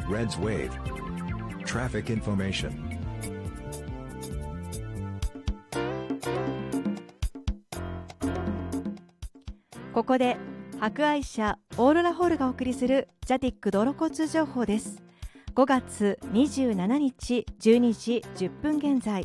Reds Wave Traffic Information。 ここで博愛社オーロラホールがお送りするジャティック道路交通情報です。5月27日12時10分現在、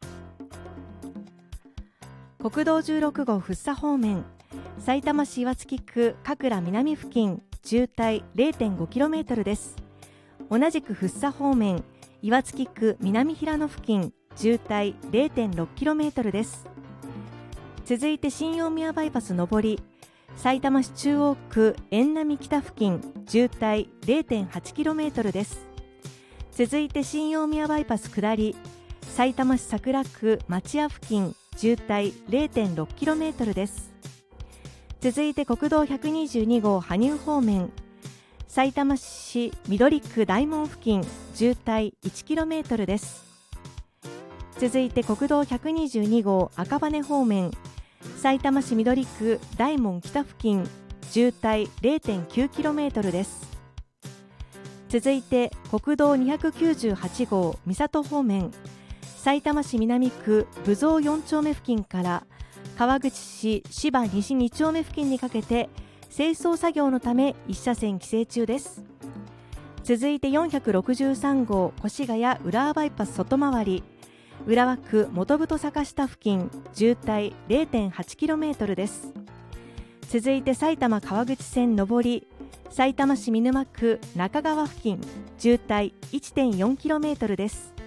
国道16号福生方面、さいたま市岩槻区加倉南付近渋滞 0.5km です。同じく福生方面、岩槻区南平野付近渋滞 0.6km です。続いて新大宮バイパス上り、さいたま市中央区円並北付近渋滞 0.8km です。続いて新大宮バイパス下り、さいたま市桜区町屋付近渋滞 0.6km です。続いて国道122号羽生方面、さいたま市緑区大門付近渋滞 1km です。続いて国道122号赤羽方面、さいたま市緑区大門北付近渋滞 0.9km です。続いて国道298号三郷方面、さいたま市南区武蔵4丁目付近から川口市芝西2丁目付近にかけて清掃作業のため1車線規制中です。続いて463号越谷浦和バイパス外回り、浦和区本太坂下付近渋滞 0.8km です。続いて埼玉川口線上り、さいたま市見沼区中川付近渋滞 1.4km です。